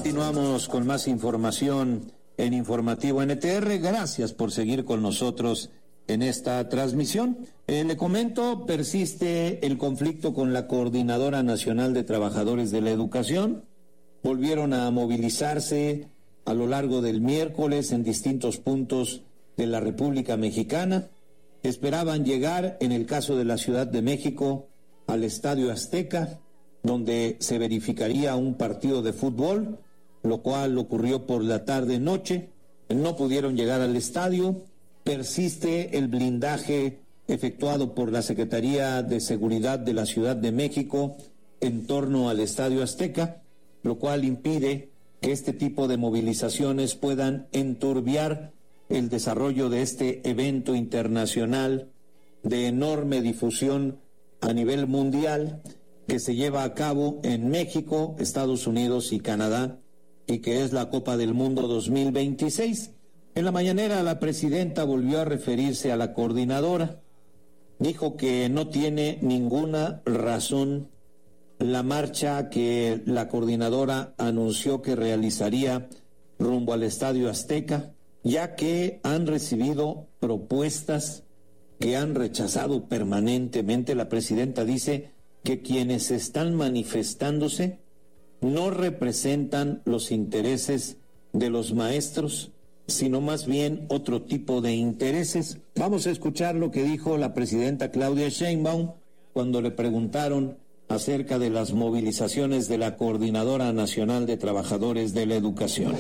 Continuamos con más información en Informativo NTR. Gracias por seguir con nosotros en esta transmisión. Le comento, persiste el conflicto con la Coordinadora Nacional de Trabajadores de la Educación. Volvieron a movilizarse a lo largo del miércoles en distintos puntos de la República Mexicana. Esperaban llegar, en el caso de la Ciudad de México, al Estadio Azteca, donde se verificaría un partido de fútbol, lo cual ocurrió por la tarde-noche. No pudieron llegar al estadio. Persiste el blindaje efectuado por la Secretaría de Seguridad de la Ciudad de México en torno al Estadio Azteca, lo cual impide que este tipo de movilizaciones puedan enturbiar el desarrollo de este evento internacional de enorme difusión a nivel mundial que se lleva a cabo en México, Estados Unidos y Canadá, y que es la Copa del Mundo 2026. En la mañanera la presidenta volvió a referirse a la coordinadora. Dijo que no tiene ninguna razón la marcha que la coordinadora anunció que realizaría rumbo al Estadio Azteca, ya que han recibido propuestas que han rechazado permanentemente. La presidenta dice que quienes están manifestándose no representan los intereses de los maestros, sino más bien otro tipo de intereses. Vamos a escuchar lo que dijo la presidenta Claudia Sheinbaum cuando le preguntaron acerca de las movilizaciones de la Coordinadora Nacional de Trabajadores de la Educación.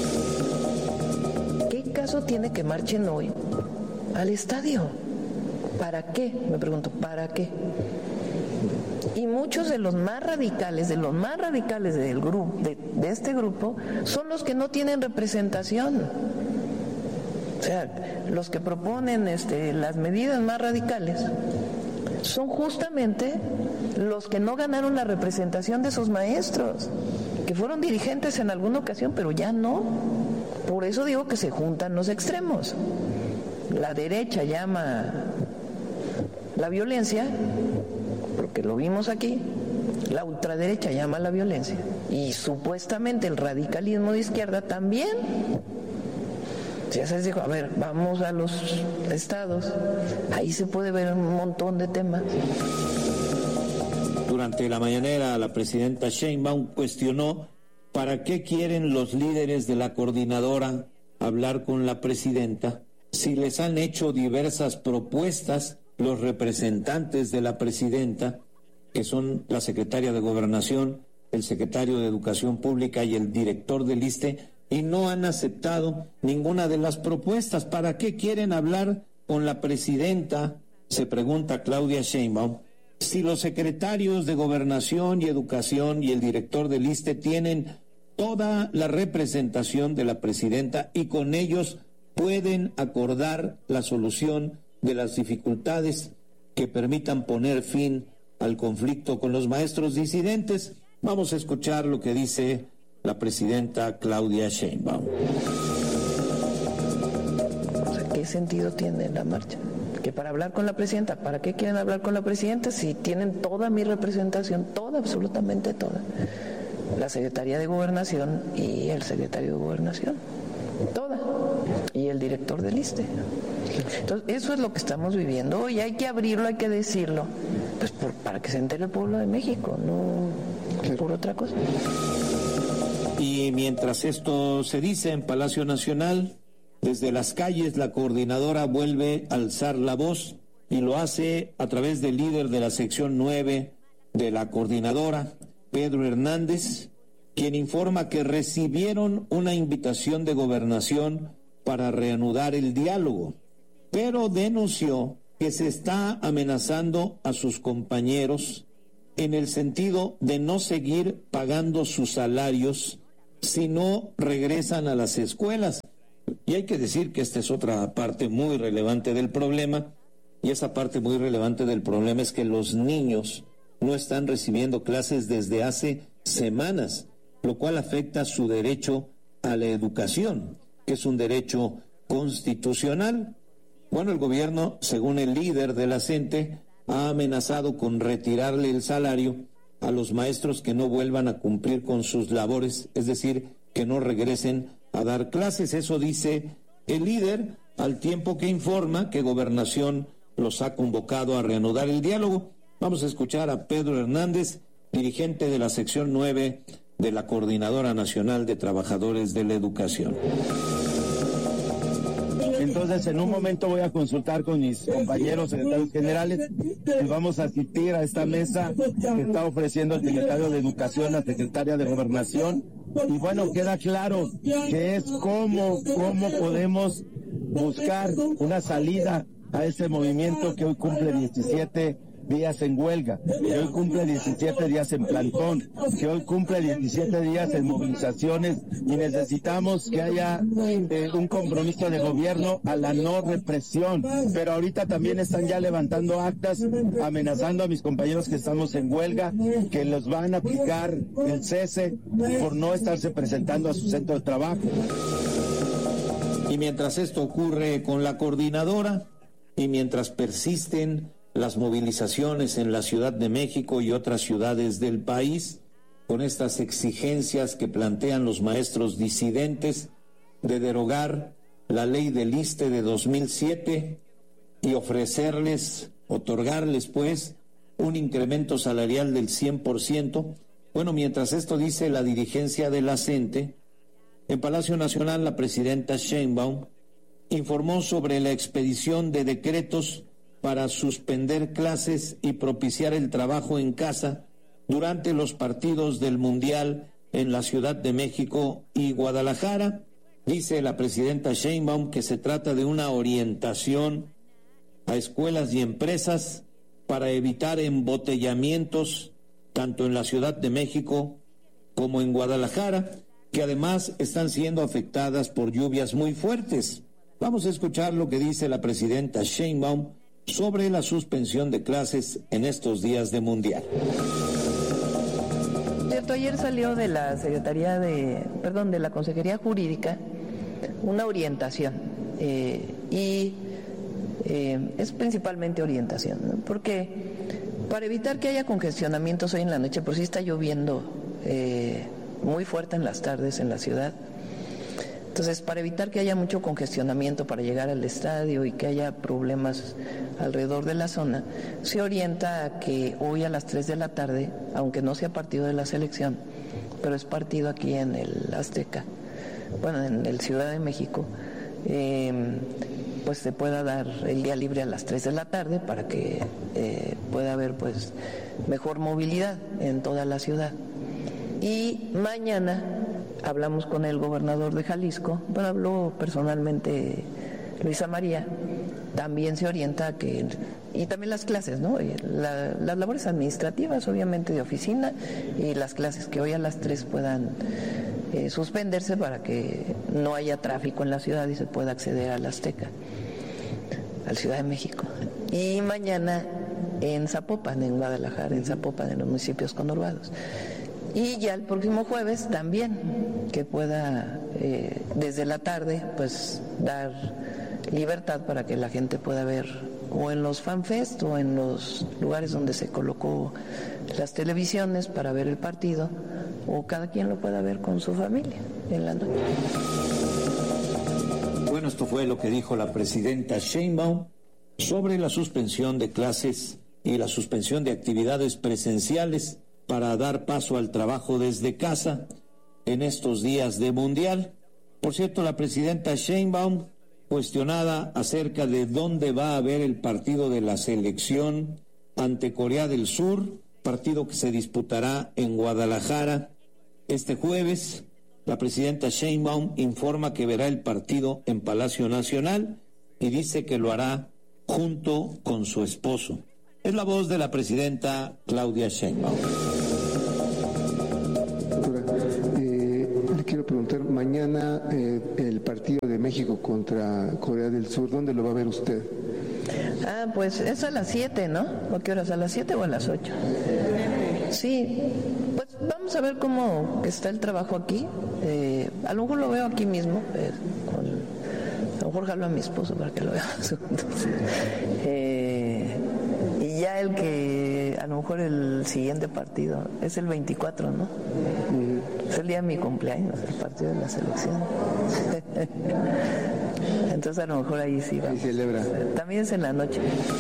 ¿Qué caso tiene que marchen hoy al estadio? ¿Para qué? Me pregunto, ¿para qué? Y muchos de los más radicales del grupo, de este grupo, son los que no tienen representación. O sea, los que proponen las medidas más radicales son justamente los que no ganaron la representación de sus maestros, que fueron dirigentes en alguna ocasión, pero ya no. Por eso digo que se juntan los extremos. La derecha llama la violencia, porque lo vimos aquí, la ultraderecha llama la violencia, y supuestamente el radicalismo de izquierda también. Ya se les dijo, a ver, vamos a los estados, ahí se puede ver un montón de temas. Durante la mañanera, la presidenta Sheinbaum cuestionó para qué quieren los líderes de la coordinadora hablar con la presidenta si les han hecho diversas propuestas los representantes de la presidenta, que son la secretaria de Gobernación, el secretario de Educación Pública y el director del ISSSTE, y no han aceptado ninguna de las propuestas. ¿Para qué quieren hablar con la presidenta?, se pregunta Claudia Sheinbaum, si los secretarios de Gobernación y Educación y el director del ISSSTE tienen toda la representación de la presidenta y con ellos pueden acordar la solución de las dificultades que permitan poner fin al conflicto con los maestros disidentes. Vamos a escuchar lo que dice la presidenta Claudia Sheinbaum. O sea, ¿qué sentido tiene la marcha? Que para hablar con la presidenta, ¿para qué quieren hablar con la presidenta si tienen toda mi representación, toda, absolutamente toda? La Secretaría de Gobernación y el secretario de Gobernación, toda, y el director del ISSSTE. Entonces, eso es lo que estamos viviendo hoy. Hay que abrirlo, hay que decirlo, pues para que se entere el pueblo de México, no por otra cosa. Y mientras esto se dice en Palacio Nacional, desde las calles la coordinadora vuelve a alzar la voz y lo hace a través del líder de la sección 9 de la coordinadora, Pedro Hernández, quien informa que recibieron una invitación de Gobernación para reanudar el diálogo, pero denunció que se está amenazando a sus compañeros en el sentido de no seguir pagando sus salarios si no regresan a las escuelas. Y hay que decir que esta es otra parte muy relevante del problema, y esa parte muy relevante del problema es que los niños no están recibiendo clases desde hace semanas, lo cual afecta su derecho a la educación, que es un derecho constitucional. Bueno, el gobierno, según el líder de la CENTE, ha amenazado con retirarle el salario a los maestros que no vuelvan a cumplir con sus labores, es decir, que no regresen a dar clases. Eso dice el líder, al tiempo que informa que Gobernación los ha convocado a reanudar el diálogo. Vamos a escuchar a Pedro Hernández, dirigente de la sección 9 de la Coordinadora Nacional de Trabajadores de la Educación. Entonces, en un momento voy a consultar con mis compañeros secretarios generales y vamos a asistir a esta mesa que está ofreciendo el secretario de Educación, la secretaria de Gobernación. Y bueno, queda claro que es cómo podemos buscar una salida a ese movimiento que hoy cumple 17 días en huelga, que hoy cumple 17 días en plantón, que hoy cumple 17 días en movilizaciones, y necesitamos que haya un compromiso de gobierno a la no represión. Pero ahorita también están ya levantando actas amenazando a mis compañeros que estamos en huelga, que los van a aplicar el cese por no estarse presentando a su centro de trabajo. Y mientras esto ocurre con la coordinadora, y mientras persisten las movilizaciones en la Ciudad de México y otras ciudades del país, con estas exigencias que plantean los maestros disidentes de derogar la ley del ISSSTE de 2007 y otorgarles pues un incremento salarial del 100%. Bueno, mientras esto dice la dirigencia de la CENTE, en Palacio Nacional la presidenta Sheinbaum informó sobre la expedición de decretos para suspender clases y propiciar el trabajo en casa durante los partidos del Mundial en la Ciudad de México y Guadalajara. Dice la presidenta Sheinbaum que se trata de una orientación a escuelas y empresas para evitar embotellamientos tanto en la Ciudad de México como en Guadalajara, que además están siendo afectadas por lluvias muy fuertes. Vamos a escuchar lo que dice la presidenta Sheinbaum sobre la suspensión de clases en estos días de Mundial. Cierto, ayer salió de la de la Consejería Jurídica una orientación y es principalmente orientación, ¿no? Porque para evitar que haya congestionamientos hoy en la noche, por si está lloviendo muy fuerte en las tardes en la ciudad. Entonces, para evitar que haya mucho congestionamiento para llegar al estadio y que haya problemas alrededor de la zona, se orienta a que hoy a las 3 de la tarde, aunque no sea partido de la selección, pero es partido aquí en el Azteca, bueno, en el Ciudad de México, pues se pueda dar el día libre a las 3 de la tarde para que pueda haber pues mejor movilidad en toda la ciudad. Y mañana hablamos con el gobernador de Jalisco, bueno, habló personalmente Luisa María, también se orienta a que, y también las clases, ¿no? Las labores administrativas, obviamente de oficina, y las clases que hoy a las 3 puedan suspenderse para que no haya tráfico en la ciudad y se pueda acceder al Azteca, al Ciudad de México. Y mañana en Zapopan, en Guadalajara, en Zapopan, en los municipios conurbados. Y ya el próximo jueves también, que pueda desde la tarde pues dar libertad para que la gente pueda ver o en los fanfest o en los lugares donde se colocó las televisiones para ver el partido, o cada quien lo pueda ver con su familia en la noche. Bueno, esto fue lo que dijo la presidenta Sheinbaum sobre la suspensión de clases y la suspensión de actividades presenciales para dar paso al trabajo desde casa en estos días de Mundial. Por cierto, la presidenta Sheinbaum, cuestionada acerca de dónde va a haber el partido de la selección ante Corea del Sur, partido que se disputará en Guadalajara este jueves, la presidenta Sheinbaum informa que verá el partido en Palacio Nacional y dice que lo hará junto con su esposo. Es la voz de la presidenta Claudia Sheinbaum. Le quiero preguntar, mañana el partido de México contra Corea del Sur, ¿dónde lo va a ver usted? Pues es a las 7, ¿no? ¿A qué horas? ¿A las 7 o a las 8? Sí, pues vamos a ver cómo está el trabajo aquí. A lo mejor lo veo aquí mismo, a lo mejor jalo a mi esposo para que lo vea. Y ya a lo mejor el siguiente partido es el 24, ¿no? Es el día de mi cumpleaños, el partido de la selección. Entonces a lo mejor ahí sí va. Ahí celebra. También es en la noche.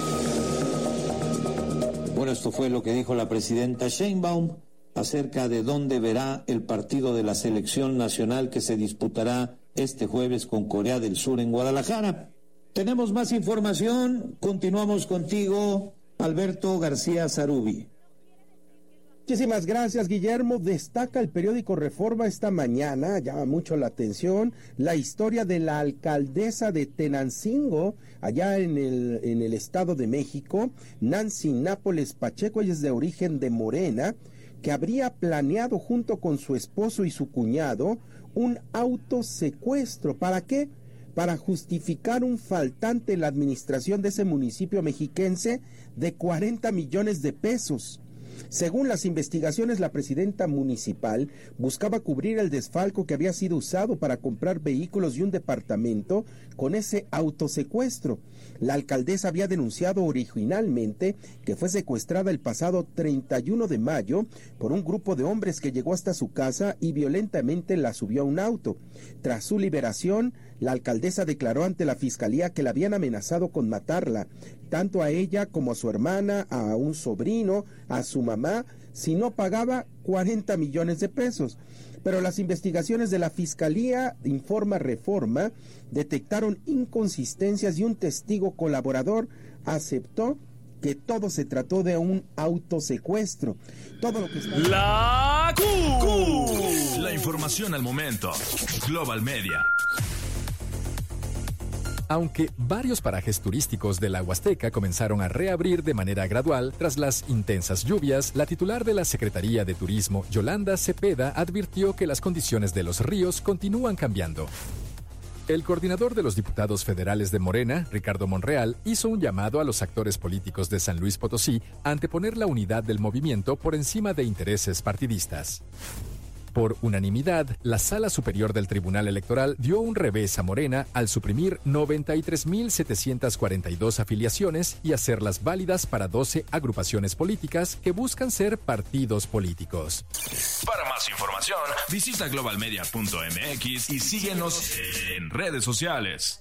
Bueno, esto fue lo que dijo la presidenta Sheinbaum acerca de dónde verá el partido de la selección nacional que se disputará este jueves con Corea del Sur en Guadalajara. Tenemos más información, continuamos contigo, Alberto García Zarubi. Muchísimas gracias, Guillermo. Destaca el periódico Reforma esta mañana, llama mucho la atención, la historia de la alcaldesa de Tenancingo, allá en el Estado de México, Nancy Nápoles Pacheco. Ella es de origen de Morena, que habría planeado junto con su esposo y su cuñado un autosecuestro. ¿Para qué? Para justificar un faltante en la administración de ese municipio mexiquense de 40 millones de pesos. Según las investigaciones, la presidenta municipal buscaba cubrir el desfalco que había sido usado para comprar vehículos y un departamento con ese autosecuestro. La alcaldesa había denunciado originalmente que fue secuestrada el pasado 31 de mayo por un grupo de hombres que llegó hasta su casa y violentamente la subió a un auto. Tras su liberación, la alcaldesa declaró ante la fiscalía que la habían amenazado con matarla, tanto a ella como a su hermana, a un sobrino, a su mamá, si no pagaba 40 millones de pesos. Pero las investigaciones de la Fiscalía, informa Reforma, detectaron inconsistencias y un testigo colaborador aceptó que todo se trató de un autosecuestro. Todo lo que está... La Q. La información al momento. Global Media. Aunque varios parajes turísticos de la Huasteca comenzaron a reabrir de manera gradual tras las intensas lluvias, la titular de la Secretaría de Turismo, Yolanda Cepeda, advirtió que las condiciones de los ríos continúan cambiando. El coordinador de los diputados federales de Morena, Ricardo Monreal, hizo un llamado a los actores políticos de San Luis Potosí a anteponer la unidad del movimiento por encima de intereses partidistas. Por unanimidad, la Sala Superior del Tribunal Electoral dio un revés a Morena al suprimir 93.742 afiliaciones y hacerlas válidas para 12 agrupaciones políticas que buscan ser partidos políticos. Para más información, visita globalmedia.mx y síguenos en redes sociales.